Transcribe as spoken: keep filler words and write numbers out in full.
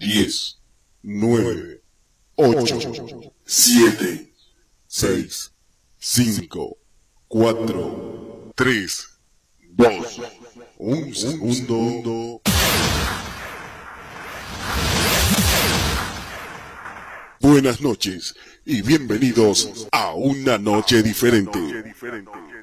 diez, nueve, ocho, siete, seis, cinco, cuatro, tres, dos, un segundo. Buenas noches y bienvenidos a Una Noche Diferente.